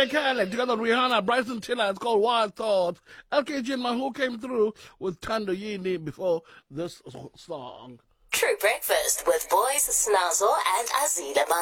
Mariah Carey, together with Rihanna, Bryson Tiller. It's called Wild Thoughts. LKG and Mahu came through with Tando Yini before this song. True Breakfast with Boys Snazzle and Azila.